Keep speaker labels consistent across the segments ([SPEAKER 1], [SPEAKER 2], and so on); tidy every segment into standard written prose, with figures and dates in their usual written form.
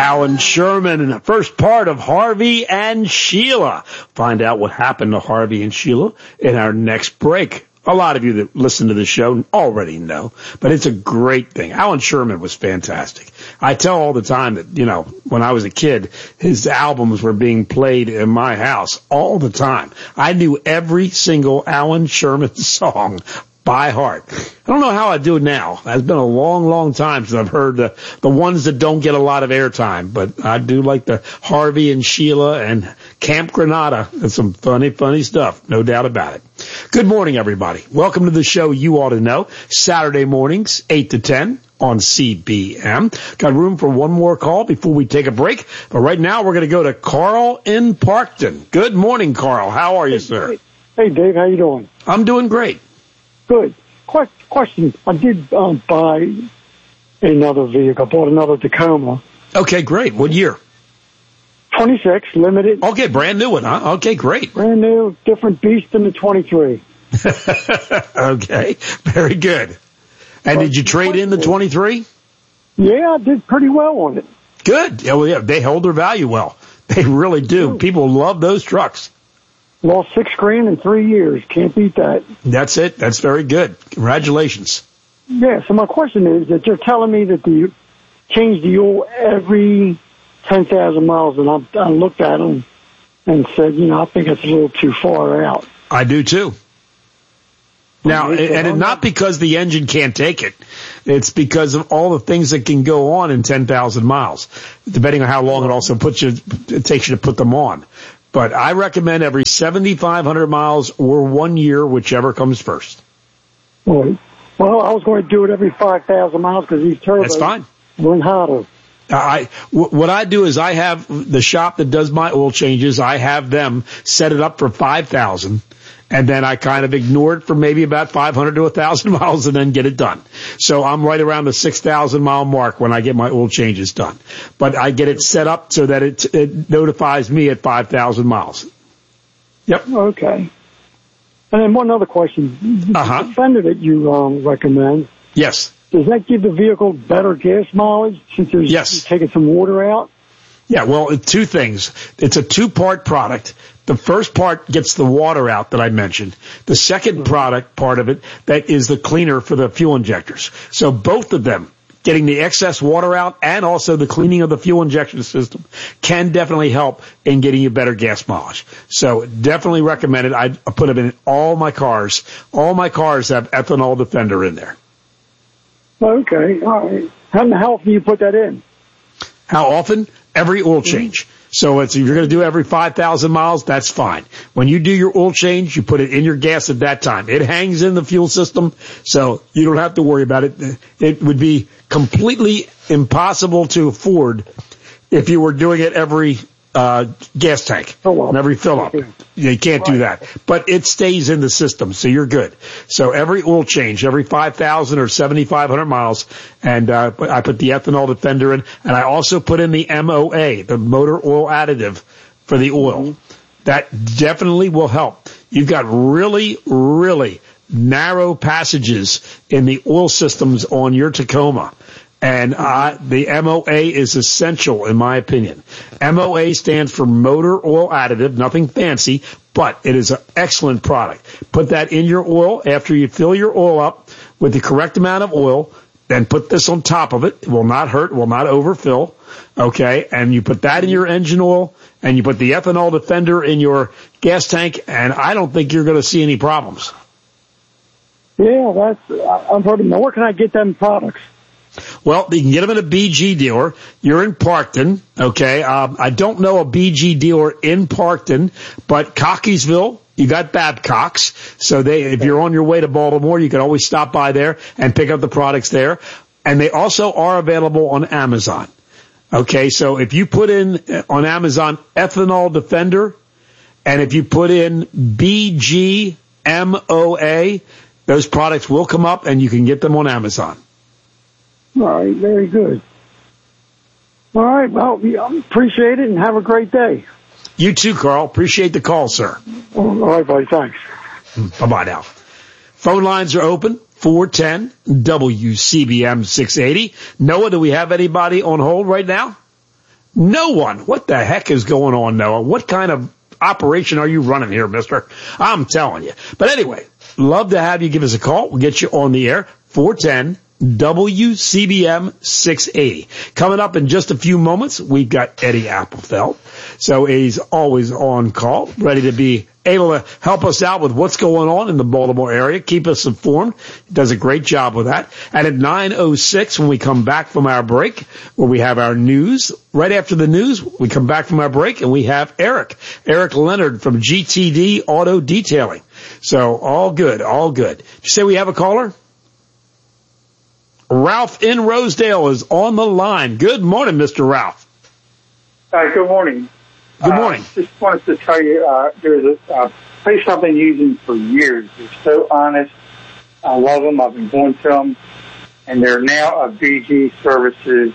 [SPEAKER 1] Alan Sherman in the first part of Harvey and Sheila. Find out what happened to Harvey and Sheila in our next break. A lot of you that listen to the show already know, but it's a great thing. Alan Sherman was fantastic. I tell all the time that, you know, when I was a kid, his albums were being played in my house all the time. I knew every single Alan Sherman song by heart. I don't know how I do it now. It's been a long, long time since I've heard the ones that don't get a lot of airtime, but I do like the Harvey and Sheila and Camp Granada. That's some funny, funny stuff. No doubt about it. Good morning, everybody. Welcome to the show You Ought to Know. Saturday mornings, 8 to 10 on CBM. Got room for one more call before we take a break. But right now, we're going to go to Carl in Parkton. Good morning, Carl. How are you, sir?
[SPEAKER 2] Hey, Dave. How you doing?
[SPEAKER 1] I'm doing great.
[SPEAKER 2] Good. Question. I did buy another vehicle. Bought another Tacoma.
[SPEAKER 1] Okay, great. What year?
[SPEAKER 2] 26, limited.
[SPEAKER 1] Okay, brand new one, huh? Okay, great.
[SPEAKER 2] Brand new, different beast than the 23.
[SPEAKER 1] Okay, very good. And did you trade in the 23?
[SPEAKER 2] Yeah, I did pretty well on it.
[SPEAKER 1] Good. Yeah, well, yeah, they hold their value well. They really do. People love those trucks.
[SPEAKER 2] Lost $6,000 in 3 years. Can't beat that.
[SPEAKER 1] That's it. That's very good. Congratulations.
[SPEAKER 2] Yeah, so my question is that you're telling me that you change the oil every 10,000 miles, and I looked at them and said, you know, I think it's a little too far out.
[SPEAKER 1] I do too. Now, and not because the engine can't take it. It's because of all the things that can go on in 10,000 miles, depending on how long it takes you to put them on. But I recommend every 7,500 miles or 1 year, whichever comes first.
[SPEAKER 2] Well, I was going to do it every 5,000 miles because these turbos run hotter.
[SPEAKER 1] What I do is I have the shop that does my oil changes. I have them set it up for 5,000, and then I kind of ignore it for maybe about 500 to 1,000 miles and then get it done. So I'm right around the 6,000 mile mark when I get my oil changes done. But I get it set up so that it notifies me at 5,000 miles. Yep.
[SPEAKER 2] Okay. And then one other question. The fender that you recommend.
[SPEAKER 1] Yes.
[SPEAKER 2] Does that give the vehicle better gas mileage since you're taking some water out?
[SPEAKER 1] Yeah, well, two things. It's a two-part product. The first part gets the water out that I mentioned. The second part of it, that is the cleaner for the fuel injectors. So both of them, getting the excess water out and also the cleaning of the fuel injection system, can definitely help in getting you better gas mileage. So definitely recommend it. I put them in all my cars. All my cars have ethanol Defender in there.
[SPEAKER 2] Okay, all right. How often do you put that in?
[SPEAKER 1] How often? Every oil change. So if you're going to do every 5,000 miles, that's fine. When you do your oil change, you put it in your gas at that time. It hangs in the fuel system, so you don't have to worry about it. It would be completely impossible to afford if you were doing it every gas tank, every fill up. You can't do that. But it stays in the system, so you're good. So every oil change, every 5,000 or 7,500 miles, and I put the ethanol Defender in, and I also put in the MOA, the motor oil additive for the oil. That definitely will help. You've got really, really narrow passages in the oil systems on your Tacoma. And the MOA is essential, in my opinion. MOA stands for Motor Oil Additive, nothing fancy, but it is an excellent product. Put that in your oil after you fill your oil up with the correct amount of oil. Then put this on top of it. It will not hurt, will not overfill. Okay, and you put that in your engine oil, and you put the ethanol Defender in your gas tank, and I don't think you're going to see any problems.
[SPEAKER 2] Yeah, I'm hurting. Now, where can I get them products?
[SPEAKER 1] Well, you can get them at a BG dealer. You're in Parkton, okay? I don't know a BG dealer in Parkton, but Cockeysville, you got Babcock's. So if you're on your way to Baltimore, you can always stop by there and pick up the products there. And they also are available on Amazon. Okay, so if you put in on Amazon ethanol Defender, and if you put in BG MOA, those products will come up and you can get them on Amazon.
[SPEAKER 2] All right, very good. All right, well, appreciate it and have a great day.
[SPEAKER 1] You too, Carl. Appreciate the call, sir.
[SPEAKER 2] All right, buddy. Thanks.
[SPEAKER 1] Bye-bye now. Phone lines are open, 410 WCBM 680. Noah, do we have anybody on hold right now? No one. What the heck is going on, Noah? What kind of operation are you running here, mister? I'm telling you. But anyway, love to have you give us a call. We'll get you on the air. 410 WCBM 680. Coming up in just a few moments, we've got Eddie Appelfeld. So he's always on call, ready to be able to help us out with what's going on in the Baltimore area, keep us informed. He does a great job with that. And at 9:06, when we come back from our break, where we have our news, right after the news, we come back from our break and we have Eric Leonard from GTD Auto Detailing. So all good, all good. Did you say we have a caller? Ralph in Rosedale is on the line. Good morning, Mr. Ralph.
[SPEAKER 3] Hi, good morning.
[SPEAKER 1] Good morning.
[SPEAKER 3] Just wanted to tell you, there's a place I've been using for years. They're so honest. I love them. I've been going to them. And they're now a BG Services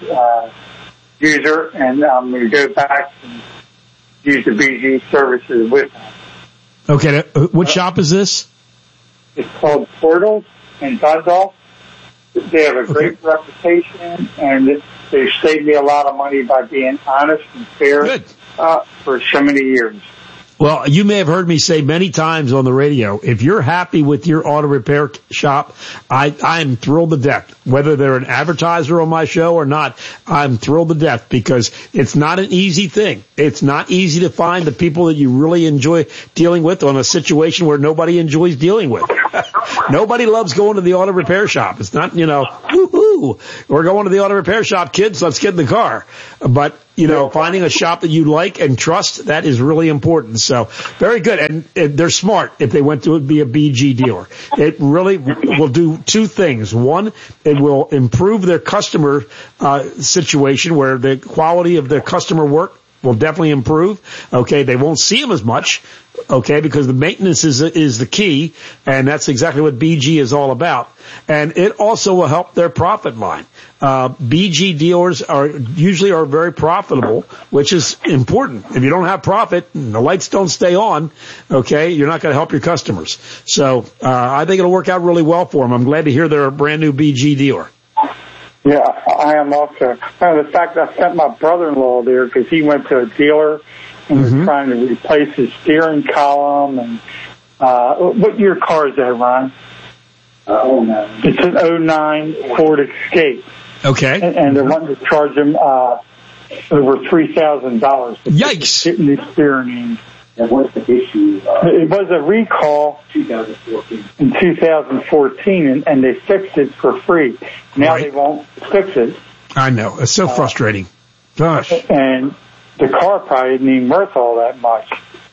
[SPEAKER 3] user. And I'm going to go back and use the BG Services with them.
[SPEAKER 1] Okay. What shop is this?
[SPEAKER 3] It's called Portals in Dundalk. They have a great reputation, and they've saved me a lot of money by being honest and fair for so many years.
[SPEAKER 1] Well, you may have heard me say many times on the radio, if you're happy with your auto repair shop, I'm thrilled to death. Whether they're an advertiser on my show or not, I'm thrilled to death because it's not an easy thing. It's not easy to find the people that you really enjoy dealing with on a situation where nobody enjoys dealing with. Nobody loves going to the auto repair shop. It's not, woo-hoo, we're going to the auto repair shop, kids, let's get in the car. But, finding a shop that you like and trust, that is really important. So very good. And they're smart if they went to be a BG dealer. It really will do two things. One, it will improve their customer situation where the quality of their customer work will definitely improve. Okay, they won't see them as much. Okay, because the maintenance is the key, and that's exactly what BG is all about. And it also will help their profit line. BG dealers are very profitable, which is important. If you don't have profit and the lights don't stay on, okay, you're not going to help your customers. So I think it'll work out really well for them. I'm glad to hear they're a brand new BG dealer.
[SPEAKER 3] Yeah, I am also. The fact I sent my brother-in-law there because he went to a dealer and was trying to replace his steering column. And what year car is that, Ron? 09. It's an 09 Ford Escape.
[SPEAKER 1] Okay.
[SPEAKER 3] And they're wanting to charge him over $3,000.
[SPEAKER 1] Yikes!
[SPEAKER 3] Getting the steering in.
[SPEAKER 4] And what's the issue?
[SPEAKER 3] It was a recall
[SPEAKER 4] 2014.
[SPEAKER 3] In 2014, and they fixed it for free. Now They won't fix it.
[SPEAKER 1] I know. It's so frustrating. Gosh.
[SPEAKER 3] And the car probably isn't even worth all that much.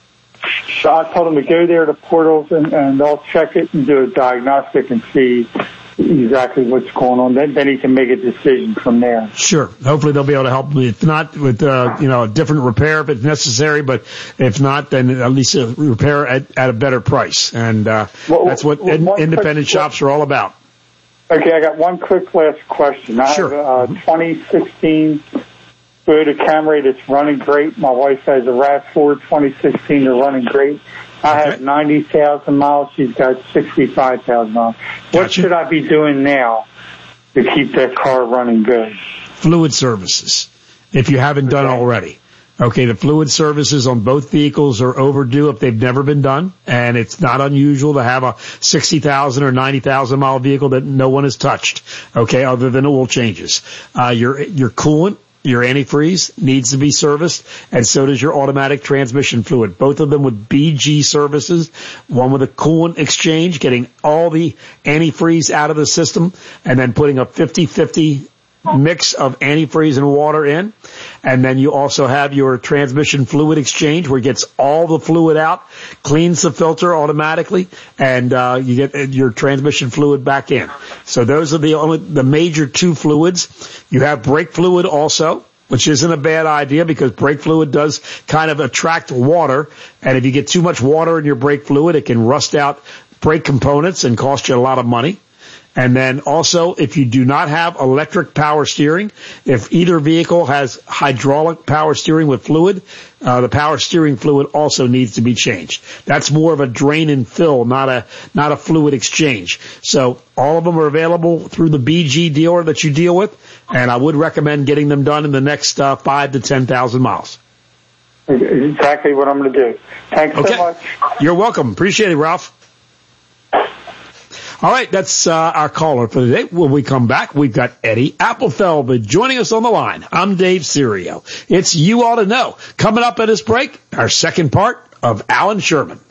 [SPEAKER 3] So I told them to go there to Portals and they'll check it and do a diagnostic and see exactly what's going on. Then he can make a decision from there.
[SPEAKER 1] Sure. Hopefully they'll be able to help me. If not with, a different repair if it's necessary, but if not, then at least a repair at a better price. And, that's what independent shops are all about.
[SPEAKER 3] Okay. I got one quick last question. I have a 2016 Toyota Camry that's running great. My wife has a RAV4 2016. They're running great. I have 90,000 miles. She's got 65,000 miles. What should I be doing now to keep that car running good?
[SPEAKER 1] Fluid services, if you haven't done already. Okay, the fluid services on both vehicles are overdue if they've never been done, and it's not unusual to have a 60,000 or 90,000 mile vehicle that no one has touched, okay, other than oil changes. Your coolant, your antifreeze needs to be serviced, and so does your automatic transmission fluid. Both of them with BG services, one with a coolant exchange, getting all the antifreeze out of the system, and then putting a 50-50 mix of antifreeze and water in. And then you also have your transmission fluid exchange where it gets all the fluid out, cleans the filter automatically, and you get your transmission fluid back in. So those are the major two fluids. You have brake fluid also, which isn't a bad idea because brake fluid does kind of attract water. And if you get too much water in your brake fluid, it can rust out brake components and cost you a lot of money. And then also, if you do not have electric power steering, if either vehicle has hydraulic power steering with fluid, the power steering fluid also needs to be changed. That's more of a drain and fill, not a fluid exchange. So all of them are available through the BG dealer that you deal with, and I would recommend getting them done in the next 5 to 10,000 miles.
[SPEAKER 3] Exactly what I'm going to do. Thanks so much.
[SPEAKER 1] You're welcome. Appreciate it, Ralph. All right, that's our caller for today. When we come back, we've got Eddie Applefeld joining us on the line. I'm Dave Serio. It's You Ought to Know. Coming up at this break, our second part of Alan Sherman.